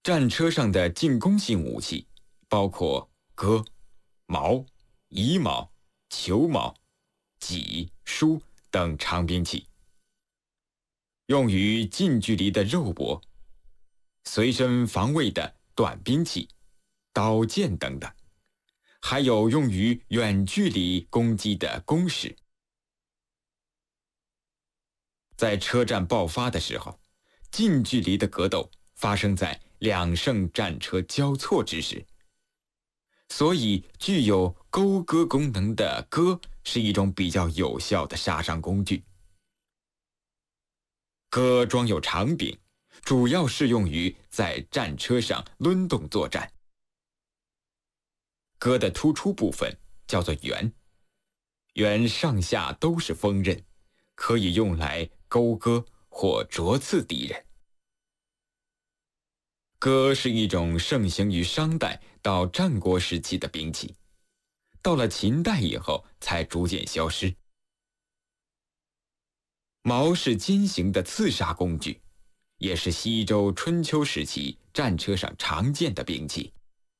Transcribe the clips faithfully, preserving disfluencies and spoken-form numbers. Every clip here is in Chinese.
战车上的进攻性武器包括戈、矛、夷矛、球矛、戟、书等长兵器，用于近距离的肉搏、随身防卫的短兵器、刀剑等等，还有用于远距离攻击的弓矢。在车战爆发的时候，近距离的格斗发生在两乘战车交错之时，所以具有钩戈功能的戈是一种比较有效的杀伤工具。戈装有长柄，主要适用于在战车上抡动作战。戈的突出部分叫做圆，圆上下都是锋刃，可以用来钩割或啄刺敌人。戈是一种盛行于商代到战国时期的兵器，到了秦代以后才逐渐消失。矛是尖形的刺杀工具，也是西周春秋时期战车上常见的兵器。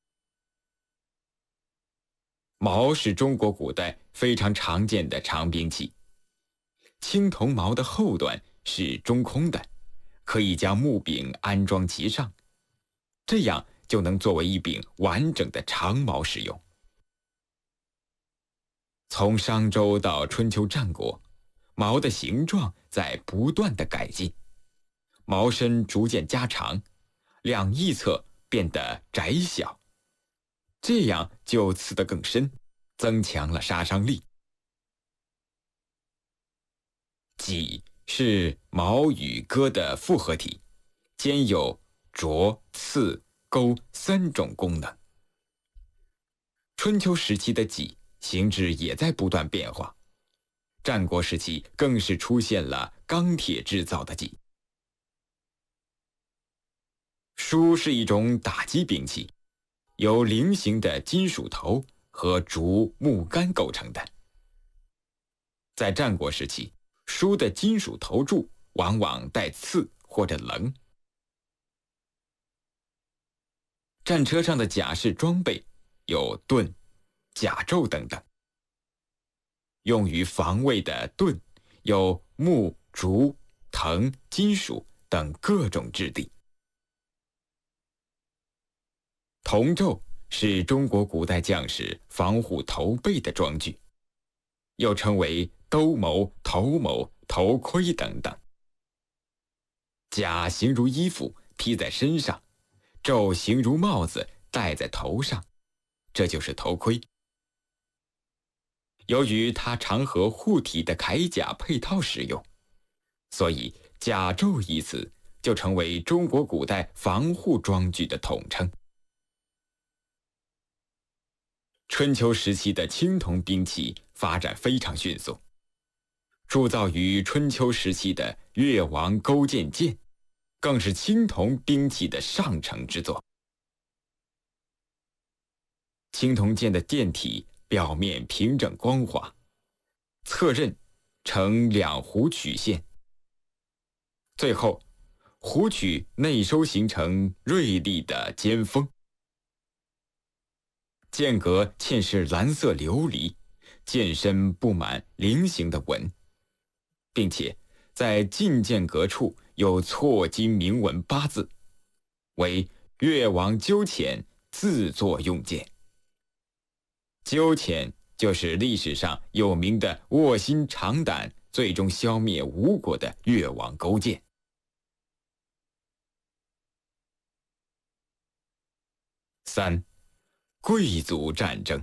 矛是中国古代非常常见的长兵器，青铜矛的后端是中空的，可以将木柄安装其上，这样就能作为一柄完整的长矛使用。从商周到春秋战国，矛的形状在不断的改进，矛身逐渐加长，两翼侧变得窄小，这样就刺得更深，增强了杀伤力。戟是矛与戈的复合体，兼有啄、刺、钩三种功能。春秋时期的戟形制也在不断变化，战国时期更是出现了钢铁制造的戟。书是一种打击兵器，由菱形的金属头和竹、木杆构成的。在战国时期，书的金属头柱往往带刺或者棱。战车上的甲式装备有盾、甲胄等等。用于防卫的盾有木、竹、藤、金属等各种质地。铜胄是中国古代将士防护头背的装具，又称为兜鍪、头鍪、头盔等等。甲形如衣服披在身上，胄形如帽子戴在头上，这就是头盔。由于它常和护体的铠甲配套使用，所以甲胄一词就成为中国古代防护装具的统称。春秋时期的青铜兵器发展非常迅速，铸造于春秋时期的越王勾践剑更是青铜兵器的上乘之作。青铜剑的剑体表面平整光滑，侧刃呈两弧曲线，最后弧曲内收形成锐利的尖锋。剑格嵌饰蓝色琉璃，剑身布满菱形的纹，并且在进剑格处有错金铭文八字，为越王纠潜自作用剑。纠潜就是历史上有名的卧薪尝胆，最终消灭吴国的越王勾践。三、贵族战争。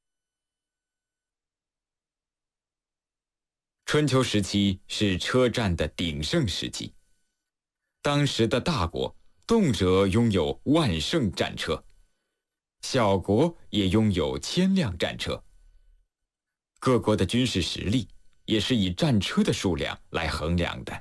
春秋时期是车战的鼎盛时期，当时的大国动辄拥有万乘战车，小国也拥有千辆战车。各国的军事实力也是以战车的数量来衡量的。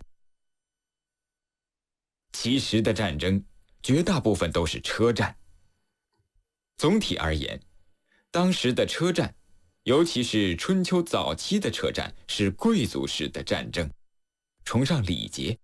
其实的战争绝大部分都是车战。总体而言，当时的车战，尤其是春秋早期的车战，是贵族式的战争，崇尚礼节，